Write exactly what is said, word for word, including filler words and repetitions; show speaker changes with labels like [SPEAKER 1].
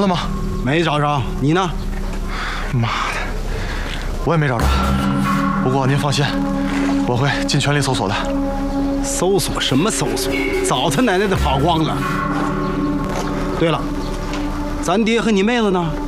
[SPEAKER 1] 了吗？
[SPEAKER 2] 没找着。你呢？
[SPEAKER 1] 妈的，我也没找着。不过您放心，我会尽全力搜索的。
[SPEAKER 2] 搜索什么搜索？早他奶奶的跑光了。对了，咱爹和你妹子呢？